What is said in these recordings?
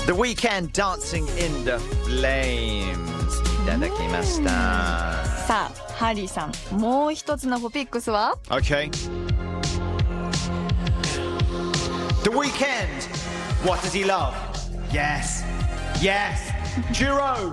The Weeknd Dancing in the Flames いただきました。 さあハリーさん、もう一つのトピックスは Okay. The Weeknd. What does he love? Yes. Yes. Jiro.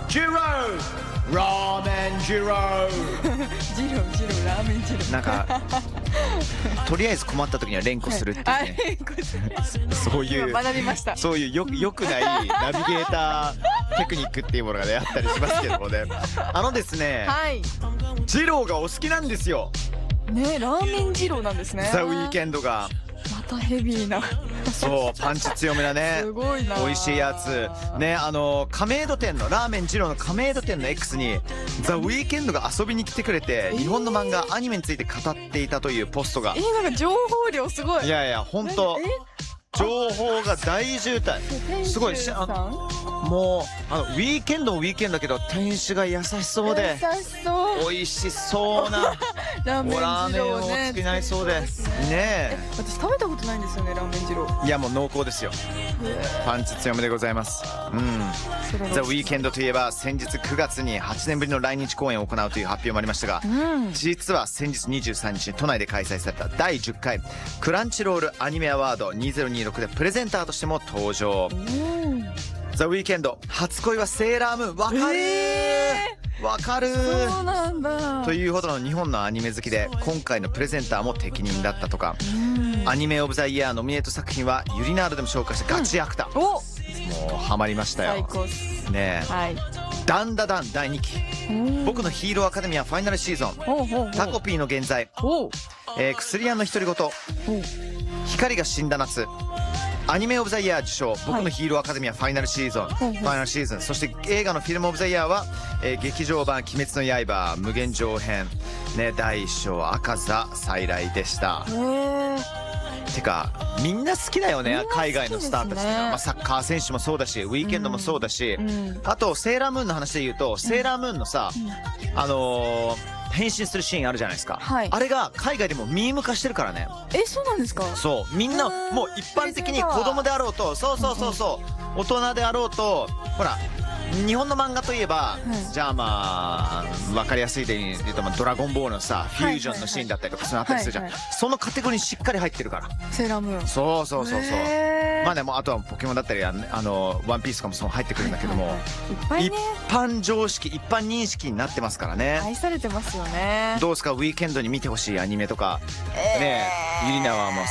Ramen Jiro. ジロラーメンジロなんかとりあえず困った時には連呼するっていうね。そういう学びました。 そういうよくないナビゲーターテクニックっていうものがねあったりしますけどもね。ですね、 はい。 ジローがお好きなんですよ。 ね、ラーメンジロなんですね。 ザ・ウィーケンドが。 またヘビーな。 そうパンチ強めなね。 すごいな。 美味しいやつね。亀戸店のラーメン二郎の亀戸店の X にザ・ウィーケンドが遊びに来てくれて、日本の漫画アニメについて語っていたというポストが、 なんか情報量すごい。 いや本当情報が大渋滞。すごいもうウィーケンドだけど店主が優しそうで美味しそうなラーメンラーメンをお作りになりそうでね。 私食べたことないんですよね、ラーメン二郎。 いやもう濃厚ですよ。パンチ強めでございます。ザ・ウィーケンドといえば先日9月に8年ぶりの来日公演を行うという発表もありましたが、実は先日23日に都内で開催された第10回クランチロールアニメアワード2026でプレゼンターとしても登場。ザ・ウィーケンド初恋はセーラームーン。わかるそうなんだ。 というほどの日本のアニメ好きで、今回のプレゼンターも適任だったとか。アニメオブザイヤーノミネート作品はユリナールでも紹介したガチアクター、もうハマりましたよ。 最高ですね。ダンダダン第2期僕のヒーローアカデミアファイナルシーズン、タコピーの現在、薬屋の独り言、光が死んだ夏、アニメオブザイヤー受賞、僕のヒーローアカデミアファイナルシーズン、そして映画のフィルムオブザイヤーは、劇場版鬼滅の刃無限上編、ね、第1章赤座再来でした。てかみんな好きだよね、海外のスターたちっていうのは。サッカー選手もそうだしウィーケンドもそうだし、あとセーラームーンの話で言うと、セーラームーンのさ、変身するシーンあるじゃないですか、あれが海外でもミーム化してるからね。 そうなんですか。 そうみんなもう一般的に子供であろうと、そう大人であろうと、ほら日本の漫画といえば、じゃあ分かりやすいで言うとドラゴンボールのさフュージョンのシーンだったりとかそういうのあったりするじゃん。そのカテゴリーにしっかり入ってるからセーラームーン。 そうでもあとはポケモンだったりワンピースとかもそう入ってくるんだけども、一般常識一般認識になってますからね。 愛されてますよね。 どうですか、ウィーケンドに見てほしいアニメとかね。ユリナはもう